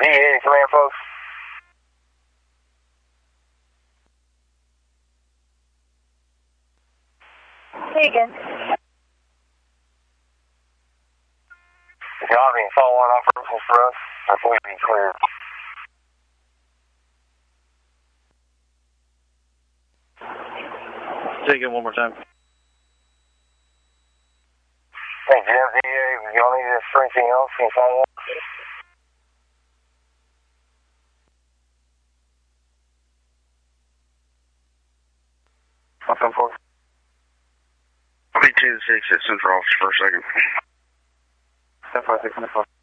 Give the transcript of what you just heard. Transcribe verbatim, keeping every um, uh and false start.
any command post? Say again. If y'all have any follow-on operations for us, I believe we cleared. Say again one more time. Hey, Jim, D A, y'all need us for anything else? Any follow-up? I'll come forward. I'll be two to six at Central Office for a second. ten five six, ten five.